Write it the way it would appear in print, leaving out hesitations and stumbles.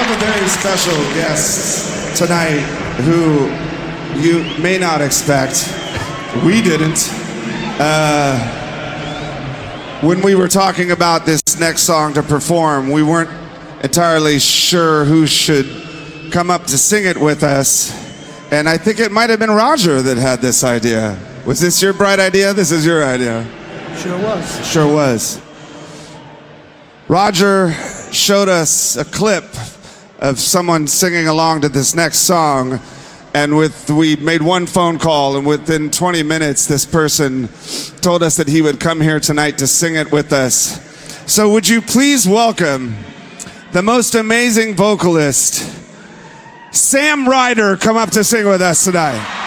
have a very special guest tonight who you may not expect. We didn't. When we were talking about this next song to perform, we weren't entirely sure who should come up to sing it with us. And I think it might have been Roger that had this idea. Was this your bright idea? This is your idea. Sure was. Sure was. Roger showed us a clip of someone singing along to this next song, and we made one phone call, and within 20 minutes, this person told us that he would come here tonight to sing it with us. So would you please welcome the most amazing vocalist, Sam Ryder, come up to sing with us tonight.